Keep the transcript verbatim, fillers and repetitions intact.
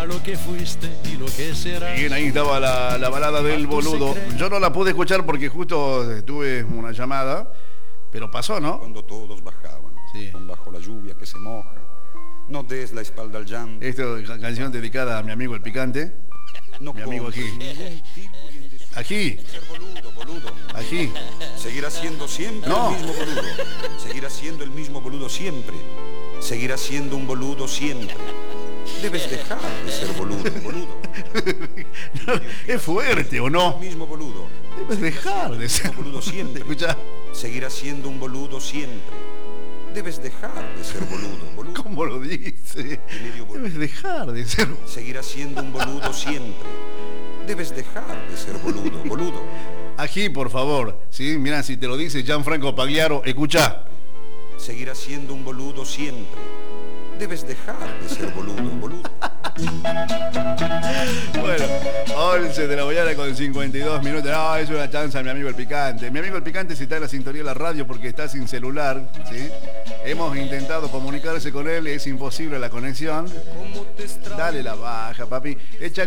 será lo que fuiste y lo que será. Bien, ahí estaba la, la balada del boludo. Yo no la pude escuchar porque justo tuve una llamada, pero pasó, ¿no? Cuando todos bajaban, sí, con bajo la lluvia que se moja, no des la espalda al llanto. Esta es canción dedicada a mi amigo el Picante. No mi amigo aquí. Aquí. Ser boludo, boludo. Aquí. Seguirá siendo siempre no. el mismo boludo. Seguirá siendo el mismo boludo siempre. Seguirá siendo un boludo siempre. Debes dejar de ser boludo, boludo. No, es fuerte, ¿o no? El mismo boludo. Debes dejar de ser boludo siempre. Escucha. Seguirá siendo un boludo siempre. Debes dejar de ser boludo, boludo. ¿Cómo lo dice? Debes dejar de ser. Seguirá siendo un boludo siempre. Debes dejar de ser boludo, boludo. Aquí, por favor, ¿sí? Mira, si te lo dice Gianfranco Pagliaro, escucha. Seguirá siendo un boludo siempre. Debes dejar de ser boludo, boludo. Bueno, once de la mañana con cincuenta y dos minutos. No, es una chanza, mi amigo el Picante. Mi amigo el Picante si está en la sintonía de la radio porque está sin celular, ¿sí? Hemos intentado comunicarse con él, es imposible la conexión. Dale la baja, papi. Échale